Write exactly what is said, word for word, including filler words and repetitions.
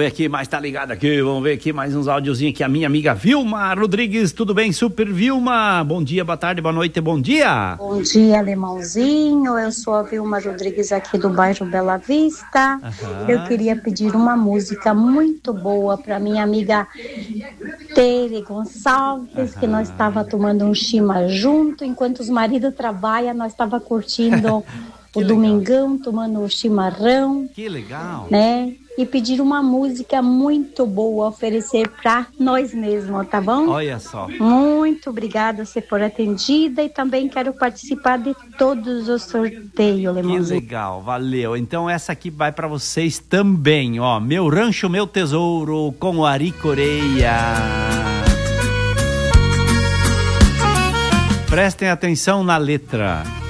ver aqui, mas tá ligado aqui, vamos ver aqui mais uns áudiozinhos aqui, a minha amiga Vilma Rodrigues, tudo bem? Super Vilma, bom dia, boa tarde, boa noite, bom dia. Bom dia, Alemãozinho, eu sou a Vilma Rodrigues aqui do bairro Bela Vista. Uhum. Eu queria pedir uma música muito boa para minha amiga Tere Gonçalves, uhum. que nós estava tomando um chima junto, enquanto os maridos trabalham, nós estava curtindo o legal. Domingão, tomando o chimarrão. Que legal. Né? E pedir uma música muito boa, oferecer para nós mesmos, tá bom? Olha só. Muito obrigada por por atendida e também quero participar de todos os sorteios, Lemãozinho. Que legal, valeu. Então essa aqui vai para vocês também, ó. Meu Rancho, Meu Tesouro, com o Ari Coreia. Prestem atenção na letra.